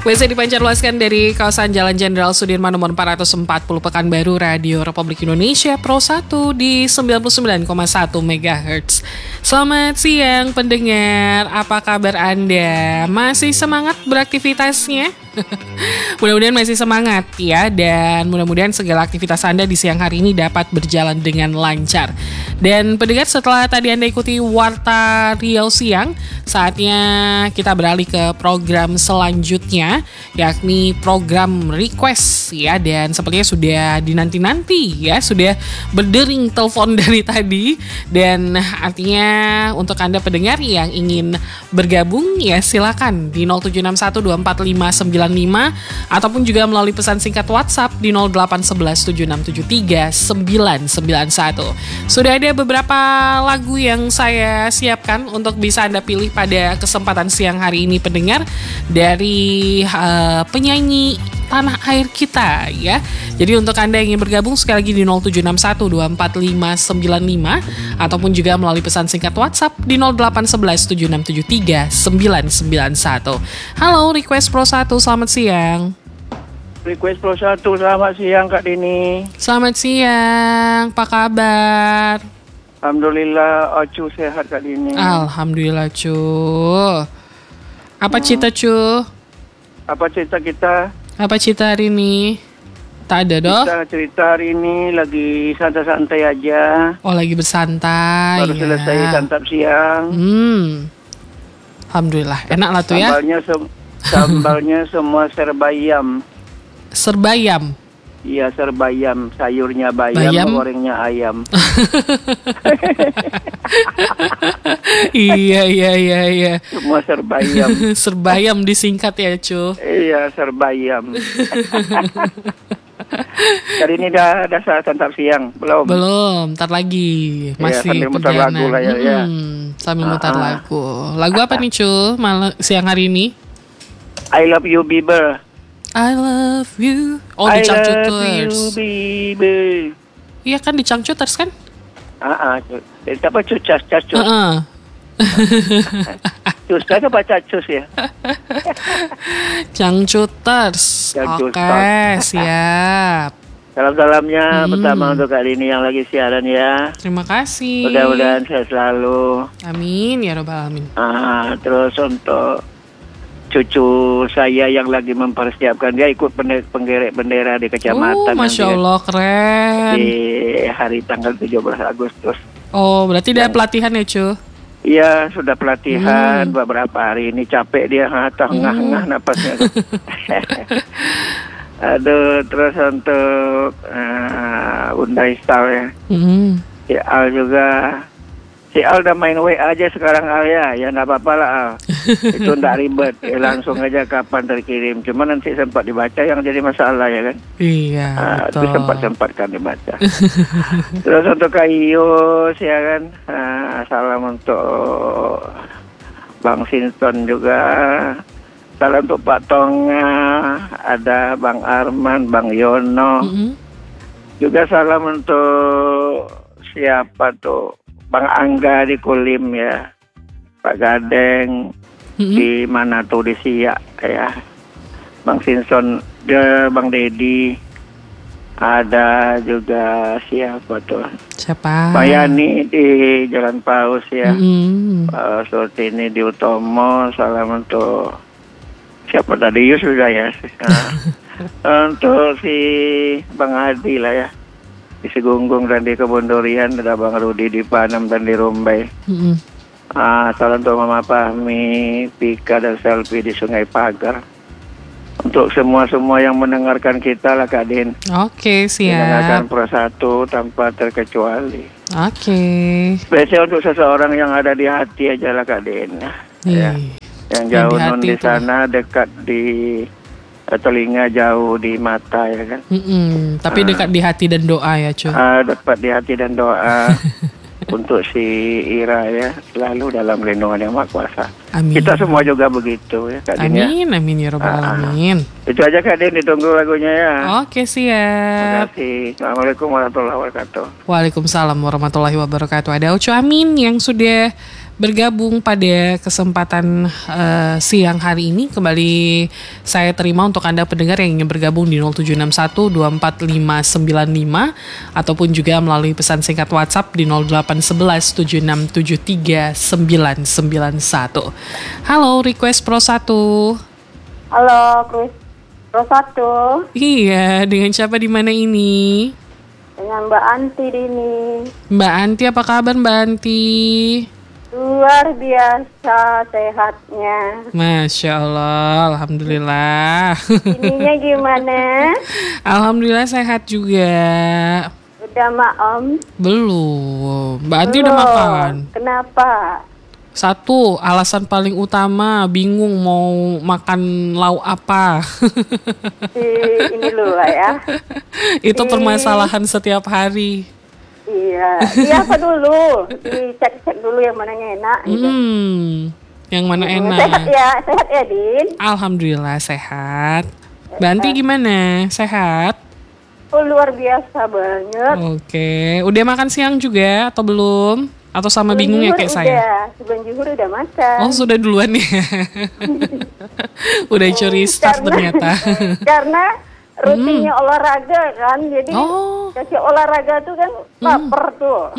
Biasa dipancarluaskan dari kawasan Jalan Jenderal Sudirman nomor 440 Pekanbaru, Radio Republik Indonesia Pro 1 di 99,1 MHz. Selamat siang pendengar, apa kabar Anda? Masih semangat beraktivitasnya? Mudah-mudahan masih semangat ya, dan mudah-mudahan segala aktivitas Anda di siang hari ini dapat berjalan dengan lancar. Dan pendengar, setelah tadi Anda ikuti Warta Riau Siang, saatnya kita beralih ke program selanjutnya, yakni program request ya. Dan sepertinya sudah dinanti-nanti ya, sudah berdering telepon dari tadi. Dan artinya untuk Anda pendengar yang ingin bergabung ya silakan di 0761245595 ataupun juga melalui pesan singkat WhatsApp di 081176739991. Sudah ada beberapa lagu yang saya siapkan untuk bisa Anda pilih pada kesempatan siang hari ini pendengar, dari penyanyi tanah air kita ya. Jadi untuk Anda yang ingin bergabung sekali lagi di 0761245595 ataupun juga melalui pesan singkat WhatsApp di 081176739991. Halo Request Pro 1, selamat siang. Request Pro 1, selamat siang Kak Dini. Selamat siang, apa kabar? Alhamdulillah, Cu sehat Kak Dini. Alhamdulillah Cu. Apa cerita Cu? Apa cerita kita? Apa cerita hari ini? Tak ada doh? Kita cerita hari ini lagi santai-santai aja. Oh, lagi bersantai. Baru ya. selesai santap siang. Alhamdulillah, enak lah tuh ya. Sambalnya semua serbayam. Serbayam? Iya, serbayam. Sayurnya bayam, gorengnya ayam. Iya. Semua serbayam. Serbayam disingkat ya, Cu. Iya, serbayam. Hari ini udah saat santap siang, belum? Belum, ntar lagi. Masih sambil muter lagu lah ya. Sambil muter lagu. Lagu apa nih, Cu? Siang hari ini? I Love You Bieber. I love you. Oh, di Cangcuters. I love you, baby. Iya kan, di Cangcuters kan? Apa Cus? Cus apa Cacus ya? Cangcuters. Oke, siap. Salam-salamnya pertama untuk kali ini yang lagi siaran ya. Terima kasih. Mudah-mudahan sehat selalu. Amin ya robbal alamin. Terus untuk cucu saya yang lagi mempersiapkan, dia ikut penggerek bendera di kecamatan. Masya Allah, keren. Di hari tanggal 17 Agustus. Oh, berarti dia pelatihan ya, Cu? Iya, sudah pelatihan beberapa hari ini. Capek dia, ngah napasnya. Aduh, terus untuk Unda Istal ya. Si Al juga. Si Al udah main WA aja sekarang Al ya nggak apa-apa lah Al. Itu nggak ribet, langsung aja kapan terkirim. Cuma nanti sempat dibaca yang jadi masalah ya kan. Iya, betul. Itu sempat kan dibaca. Terus untuk Kak Ius ya kan, salam untuk Bang Sinton juga. Salam untuk Pak Tonga, ada Bang Arman, Bang Yono. Juga salam untuk siapa tuh? Bang Angga di Kulim ya, Pak Gadeng di mana tuh di Siak ya, Bang Sinson, Bang Dedi, ada juga siapa tuh? Siapa? Pak Yani di Jalan Paus ya, Pak Surtini di Utomo. Salam untuk siapa tadi Yus sudah ya. Untuk si Bang Adi lah ya, di Segunggung dan di Kebun Durian, ada Bang Rudi di Panam dan di Rumbai. Salam untuk Mama Fahmi, Pika dan Selfie di Sungai Pagar. Untuk semua yang mendengarkan kita lah Kak Din. Oke, siap. Mendengarkan Pro 1 tanpa terkecuali. Oke. Spesial untuk seseorang yang ada di hati aja lah Kak Din. Ya. Yang jauh non di sana, dekat di telinga, jauh di mata ya kan. Tapi dekat di hati dan doa ya Cu. Dekat di hati dan doa. Untuk si Ira ya, selalu dalam lindungan yang Maha Kuasa. Amin. Kita semua juga begitu ya Kak Din. Amin ya robbal alamin. Itu aja Kak Din, ditunggu lagunya ya. Oke, siap. Terima kasih. Assalamualaikum warahmatullahi wabarakatuh. Waalaikumsalam warahmatullahi wabarakatuh. Ada Ucu Amin yang sudah bergabung pada kesempatan siang hari ini. Kembali saya terima untuk Anda pendengar yang ingin bergabung di 0761245595 ataupun juga melalui pesan singkat WhatsApp di 081176739991. Halo, Request Pro 1. Halo, Pro 1. Iya, dengan siapa di mana ini? Dengan Mbak Anti ini. Mbak Anti, apa kabar Mbak Anti? Luar biasa sehatnya. Masya Allah, Alhamdulillah. Ininya gimana? Alhamdulillah sehat juga. Udah maem? Belum. Mbak Anti udah makan? Kenapa? Satu, alasan paling utama, bingung mau makan lauk apa. Ini dulu lah ya. Itu permasalahan setiap hari. Iya, apa dulu? Dicek-cek dulu yang mana yang enak. Gitu. Yang mana enak? Sehat ya, Din? Alhamdulillah sehat. Mbak Anti gimana? Sehat? Oh, luar biasa banget. Oke, udah makan siang juga atau belum? Atau sama bingung ya kayak saya? Sebelum zuhur udah makan. Oh, sudah duluan ya. Udah curi start ternyata. Karena rutinnya olahraga kan, jadi kasih olahraga tuh kan lapar tuh.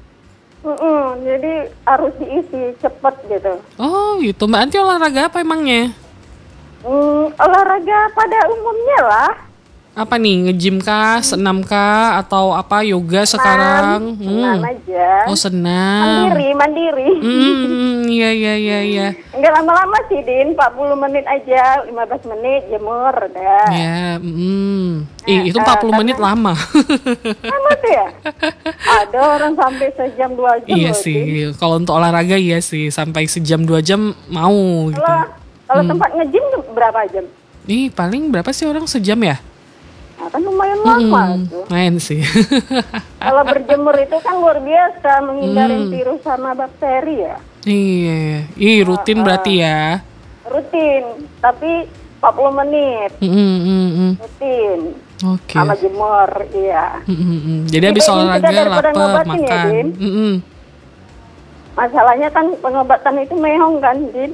Jadi harus diisi cepet gitu. Oh gitu, Mbak Anti olahraga apa emangnya? Olahraga pada umumnya lah. Apa nih, nge-gym kah, senam kah, atau apa, yoga sekarang? Senam aja. Oh senam. Mandiri. Iya. Enggak lama-lama sih, Din, 40 menit aja, 15 menit jemur udah. Ya, itu 40 menit lama. Lama tuh ya? Ada orang sampai sejam 2 jam. Iya sih, kalau untuk olahraga iya sih, sampai sejam 2 jam mau gitu. Kalau tempat nge-gym berapa jam? Paling berapa sih orang sejam ya? Nah, kan lumayan lama tuh. Main sih. Kalau berjemur itu kan luar biasa, menghindari virus sama bakteri ya. Iya, rutin berarti ya. Rutin, tapi 40 menit. Rutin. Oke. Sama jemur, iya. Jadi habis olahraga lapar makan. Masalahnya kan pengobatan itu mehong kan, Din?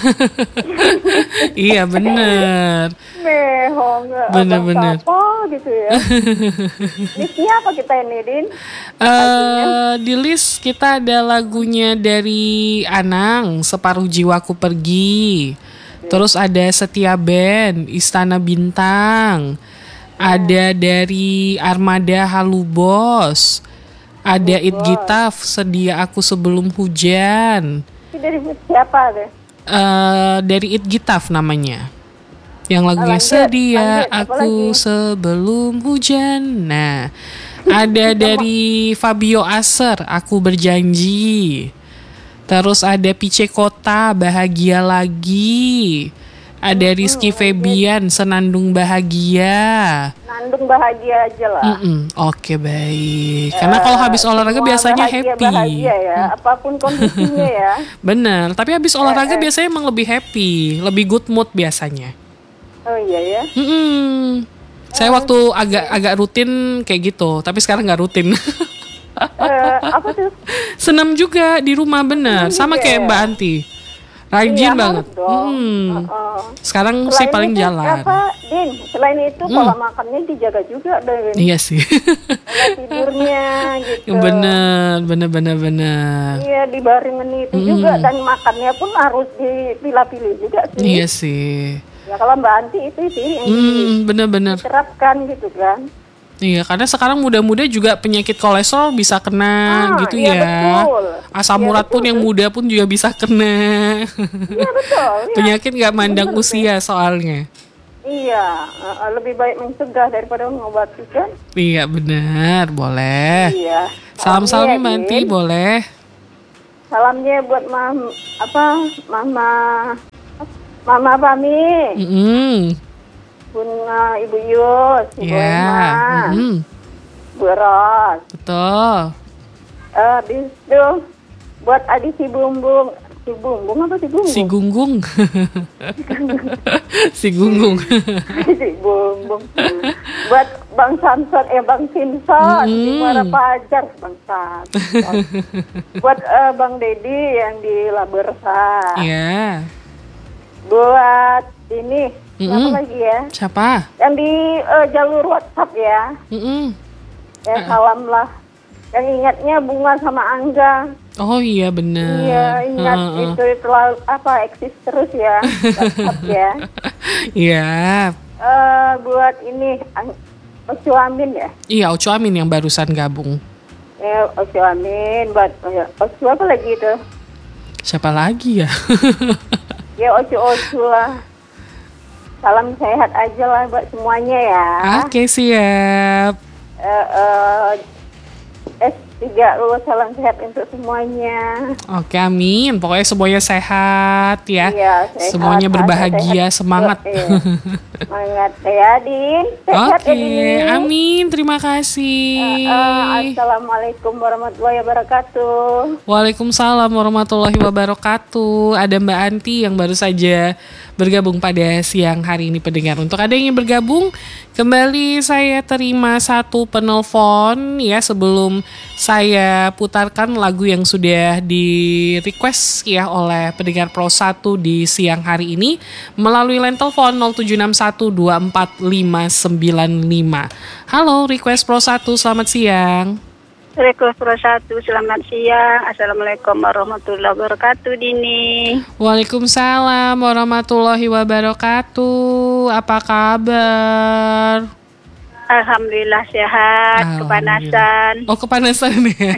Iya bener. Mehong. Bener. Apa gitu ya. Listnya apa kita ini, Din? Di list kita ada lagunya dari Anang, Separuh Jiwaku Pergi. Terus ada Setia Band, Istana Bintang. Ada dari Armada Halu Bos. Ada It Gitaf, Sedia Aku Sebelum Hujan. Itu dari siapa deh? Dari It Gitaf namanya. Yang lagunya Sedia Aku Sebelum Hujan. Nah, ada dari Fabio Aser, Aku Berjanji. Terus ada Pice Kota, Bahagia Lagi. Ada Rizky Febian, Senandung Bahagia. Senandung bahagia aja lah. Oke, baik. Karena kalau habis olahraga biasanya happy. Bahagia ya, apapun kondisinya ya. Bener, tapi habis olahraga biasanya emang lebih happy, lebih good mood biasanya. Oh iya ya. Saya waktu agak rutin kayak gitu, tapi sekarang nggak rutin. Apa tuh? Senam juga di rumah bener, sama kayak Mbak Anti. Rajin banget. Sekarang sih paling jalan. Din, selain itu pola makannya dijaga juga deh. Iya sih. Pola tidurnya gitu. Bener. Iya, dibarengan itu juga, dan makannya pun harus dipilah-pilih juga sih. Iya sih. Ya kalau Mbak Anti itu yang bener. diterapkan gitu kan. Iya, karena sekarang muda-muda juga penyakit kolesterol bisa kena gitu iya, ya. Betul. Asam urat pun yang muda pun juga bisa kena. Iya betul. Penyakit nggak mandang usia soalnya. Iya, lebih baik mencegah daripada mengobati kan. Iya benar, boleh. Iya. Salam-salam Manti, boleh. Salamnya buat Mama Fami. Bunga Ibu Yus, Ibu Emma, Bu Ros. Betul. Habis itu buat adik si Bumbung. Si Bumbung apa si Bumbung? Si Gunggung. Si Gunggung. Si Bumbung. Buat Bang Samson, Bang Simpson di Muara Pajar, Bang Samson. Buat Bang Dedi yang di Labersa. Iya. Buat ini, siapa lagi ya? Siapa? Yang di jalur WhatsApp ya. Ya salam lah. Yang ingatnya Bunga sama Angga. Oh iya benar. Iya ingat itu selalu eksis terus ya. WhatsApp ya. Iya. Buat ini Ocu Amin ya. Iya Ocu Amin yang barusan gabung. Ya Ocu Amin. Buat Ocu apa lagi itu? Siapa lagi ya? Ya Ocu lah. Salam sehat aja lah buat semuanya ya. Oke siap. S3U salam sehat untuk semuanya. Oke amin. Pokoknya semuanya sehat ya. Iya, sehat, semuanya berbahagia, sehat. semangat. Iya. Semangat ya Din. Sehat Oke, ya Din. amin. Terima kasih. Assalamualaikum warahmatullahi wabarakatuh. Waalaikumsalam warahmatullahi wabarakatuh. Ada Mbak Anti yang baru saja bergabung pada siang hari ini pendengar. Untuk ada yang ingin bergabung, kembali saya terima satu penelpon ya sebelum saya putarkan lagu yang sudah di request ya oleh pendengar Pro 1 di siang hari ini melalui line telepon 0761245595. Halo, request Pro 1, selamat siang. Request Pro 1, selamat siang. Assalamualaikum warahmatullahi wabarakatuh, Dini. Waalaikumsalam warahmatullahi wabarakatuh. Apa kabar? Alhamdulillah sehat, kepanasan. Oh, kepanasan ya.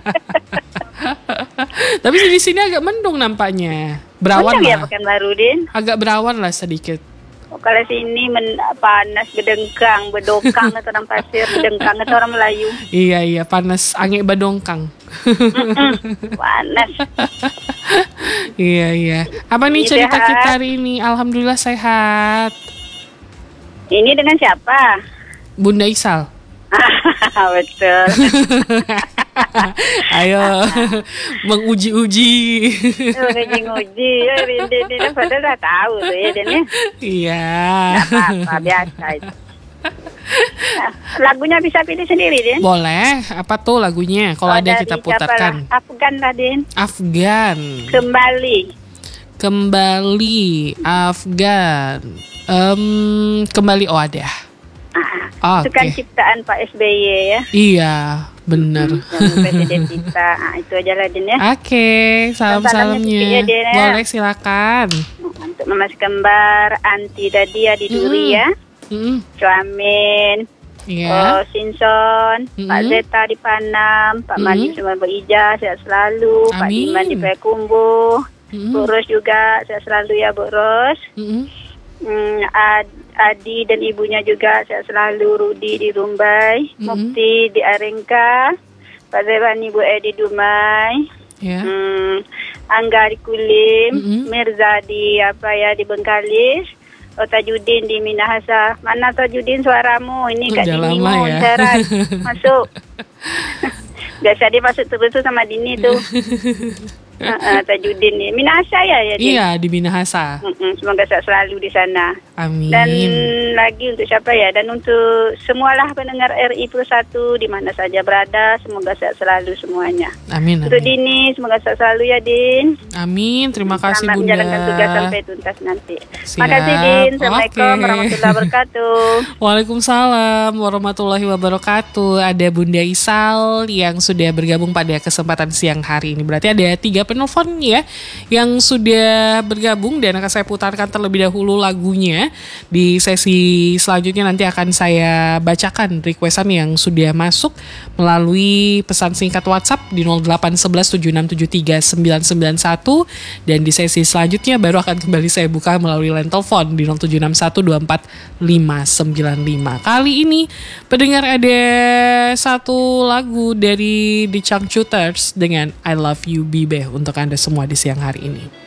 Tapi di sini agak mendung nampaknya. Berawan lah. Ya, Pekanbaru, Din. Agak berawan lah sedikit. Kalau sini panas bedengkang, bedokang atau orang pasir, bedengkang atau orang Melayu. Iya, panas angin bedongkang. Panas. Iya. Apa nih cerita kita hari ini? Alhamdulillah sehat. Ini dengan siapa? Bunda Isal. Betul. Ayo menguji-uji. Menguji-uji. Ini padahal udah tahu tuh ya Din. Iya. Apa biasa itu. Lagunya bisa pilih sendiri Din. Boleh. Apa tuh lagunya? Kalau ada kita putarkan. Afgan lah Din. Afgan. Kembali. Afgan. Kembali ada. Itu kan ciptaan Pak SBY ya. Iya, benar. Presiden kita. Itu aja lah Din ya. Oke, salam-salamnya. Boleh silakan. Untuk Mama Kembar, Anti Dadia di Duri ya. Suamin. Yeah. Sinson, Pak Zeta di Panam, Pak Malik Suman Beija, sehat selalu. Pak Diman di Payakumbuh. Bu Ros juga sehat selalu ya Bu Ros. Adi dan ibunya juga sehat selalu. Rudi di Rumbai, Mukti di Arengka, Pak Zebani Bu Edi Dumai, Angga di Kulim, Mirza di di Bengkalis, Tajudin di Minahasa. Mana Tajudin suaramu? Ini Kak Dini mau siaran. Masuk. Biasa dia masuk terus sama Dini tuh. Tajudin nih. Minahasa ya dia? Iya, di Minahasa. Semoga sehat selalu di sana. Amin. Dan lagi untuk siapa ya? Dan untuk semualah pendengar RI Pro 1 di mana saja berada, semoga sehat selalu semuanya. Amin. Untuk Dini, semoga sehat selalu ya Din. Amin. Terima kasih Selamat Bunda. menjalankan tugas sampai tuntas nanti. Siap. Makasih Din. Assalamualaikum warahmatullahi wabarakatuh. Waalaikumsalam warahmatullahi wabarakatuh. Ada Bunda Isal yang sudah bergabung pada kesempatan siang hari ini. Berarti ada 3 penelpon ya yang sudah bergabung dan akan saya putarkan terlebih dahulu lagunya. Di sesi selanjutnya nanti akan saya bacakan requestan yang sudah masuk melalui pesan singkat WhatsApp di 081176739991 dan di sesi selanjutnya baru akan kembali saya buka melalui line telepon di 0761245595. Kali ini pendengar ada satu lagu dari The Changcuters dengan I Love You Bibe untuk Anda semua di siang hari ini.